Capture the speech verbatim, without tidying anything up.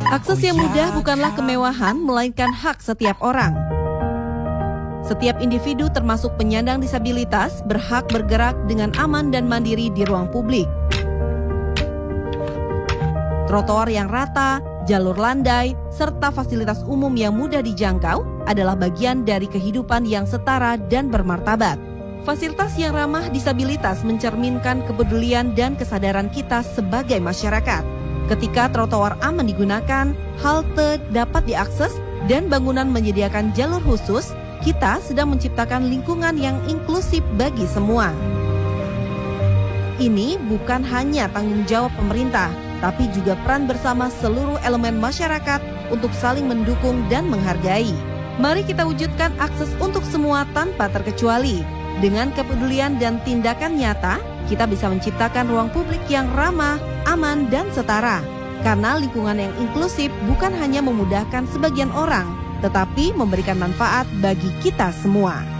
Akses yang mudah bukanlah kemewahan, melainkan hak setiap orang. Setiap individu termasuk penyandang disabilitas berhak bergerak dengan aman dan mandiri di ruang publik. Trotoar yang rata, jalur landai, serta fasilitas umum yang mudah dijangkau adalah bagian dari kehidupan yang setara dan bermartabat. Fasilitas yang ramah disabilitas mencerminkan kepedulian dan kesadaran kita sebagai masyarakat. Ketika trotoar aman digunakan, halte dapat diakses, dan bangunan menyediakan jalur khusus, kita sedang menciptakan lingkungan yang inklusif bagi semua. Ini bukan hanya tanggung jawab pemerintah, tapi juga peran bersama seluruh elemen masyarakat untuk saling mendukung dan menghargai. Mari kita wujudkan akses untuk semua tanpa terkecuali. Dengan kepedulian dan tindakan nyata, kita bisa menciptakan ruang publik yang ramah, aman, dan setara. Karena lingkungan yang inklusif bukan hanya memudahkan sebagian orang, tetapi memberikan manfaat bagi kita semua.